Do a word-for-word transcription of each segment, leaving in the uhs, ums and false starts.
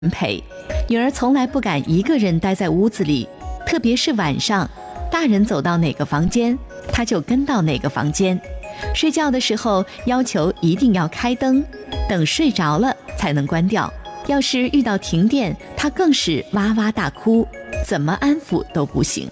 陪。女儿从来不敢一个人待在屋子里，特别是晚上，大人走到哪个房间，她就跟到哪个房间。睡觉的时候要求一定要开灯，等睡着了才能关掉。要是遇到停电，她更是哇哇大哭，怎么安抚都不行。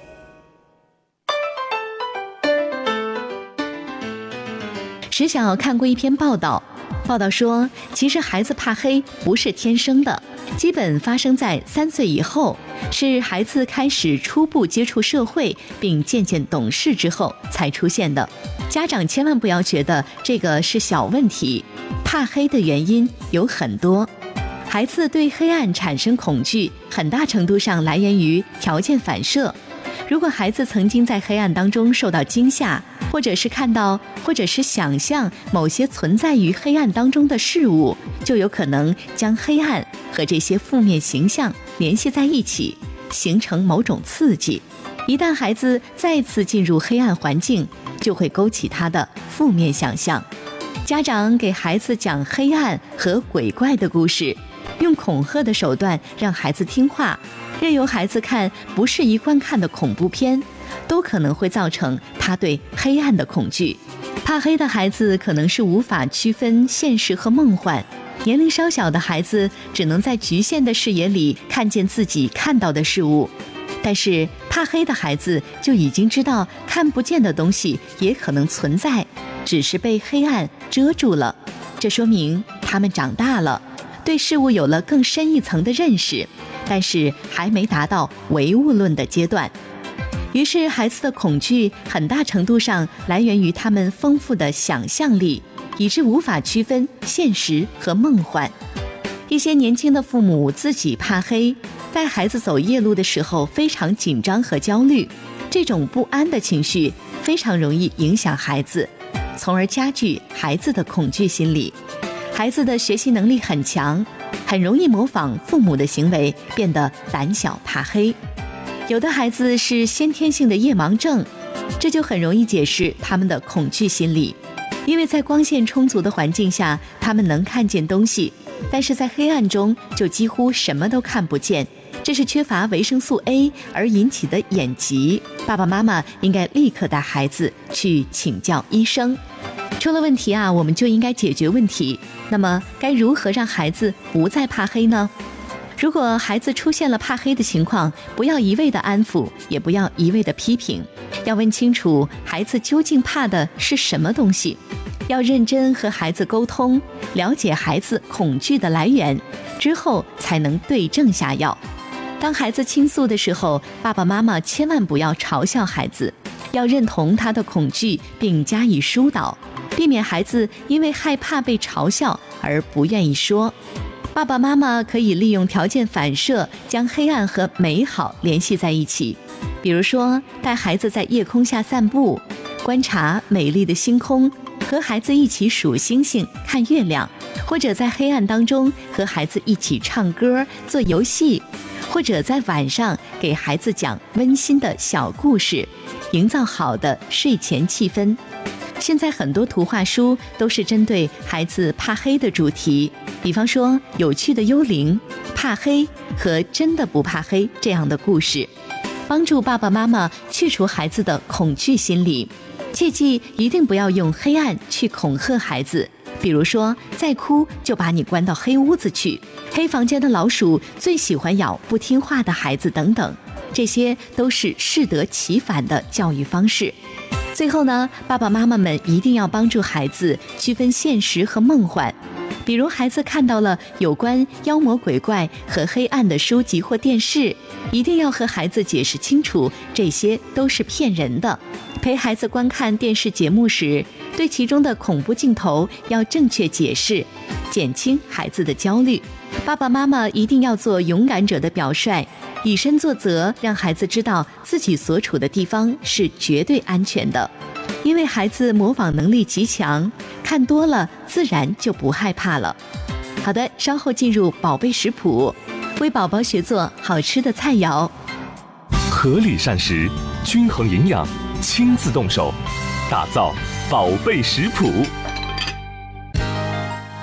石晓看过一篇报道，报道说，其实孩子怕黑不是天生的，基本发生在三岁以后，是孩子开始初步接触社会并渐渐懂事之后才出现的。家长千万不要觉得这个是小问题，怕黑的原因有很多。孩子对黑暗产生恐惧，很大程度上来源于条件反射。如果孩子曾经在黑暗当中受到惊吓，或者是看到，或者是想象某些存在于黑暗当中的事物，就有可能将黑暗和这些负面形象联系在一起，形成某种刺激。一旦孩子再次进入黑暗环境，就会勾起他的负面想象。家长给孩子讲黑暗和鬼怪的故事，用恐吓的手段让孩子听话，任由孩子看不适宜观看的恐怖片，都可能会造成他对黑暗的恐惧。怕黑的孩子可能是无法区分现实和梦幻，年龄稍小的孩子只能在局限的视野里看见自己看到的事物，但是怕黑的孩子就已经知道看不见的东西也可能存在，只是被黑暗遮住了。这说明他们长大了，对事物有了更深一层的认识，但是还没达到唯物论的阶段。于是孩子的恐惧很大程度上来源于他们丰富的想象力，以致无法区分现实和梦幻。一些年轻的父母自己怕黑，带孩子走夜路的时候非常紧张和焦虑，这种不安的情绪非常容易影响孩子，从而加剧孩子的恐惧心理。孩子的学习能力很强，很容易模仿父母的行为，变得胆小怕黑。有的孩子是先天性的夜盲症，这就很容易解释他们的恐惧心理。因为在光线充足的环境下，他们能看见东西，但是在黑暗中就几乎什么都看不见，这是缺乏维生素 A 而引起的眼疾。爸爸妈妈应该立刻带孩子去请教医生。出了问题啊，我们就应该解决问题。那么该如何让孩子不再怕黑呢？如果孩子出现了怕黑的情况，不要一味的安抚，也不要一味的批评，要问清楚孩子究竟怕的是什么东西，要认真和孩子沟通，了解孩子恐惧的来源，之后才能对症下药。当孩子倾诉的时候，爸爸妈妈千万不要嘲笑孩子，要认同他的恐惧并加以疏导，避免孩子因为害怕被嘲笑而不愿意说。爸爸妈妈可以利用条件反射，将黑暗和美好联系在一起。比如说，带孩子在夜空下散步，观察美丽的星空，和孩子一起数星星、看月亮，或者在黑暗当中和孩子一起唱歌、做游戏，或者在晚上给孩子讲温馨的小故事，营造好的睡前气氛。现在很多图画书都是针对孩子怕黑的主题，比方说有趣的幽灵、怕黑和真的不怕黑这样的故事，帮助爸爸妈妈去除孩子的恐惧心理。切记一定不要用黑暗去恐吓孩子，比如说再哭就把你关到黑屋子去，黑房间的老鼠最喜欢咬不听话的孩子等等，这些都是适得其反的教育方式。最后呢，爸爸妈妈们一定要帮助孩子区分现实和梦幻。比如孩子看到了有关妖魔鬼怪和黑暗的书籍或电视，一定要和孩子解释清楚，这些都是骗人的。陪孩子观看电视节目时，对其中的恐怖镜头要正确解释，减轻孩子的焦虑。爸爸妈妈一定要做勇敢者的表率，以身作则，让孩子知道自己所处的地方是绝对安全的。因为孩子模仿能力极强，看多了自然就不害怕了。好的，稍后进入宝贝食谱，为宝宝学做好吃的菜肴。 合理膳食，均衡营养，亲自动手，打造宝贝食谱。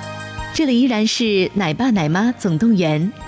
这里依然是奶爸奶妈总动员，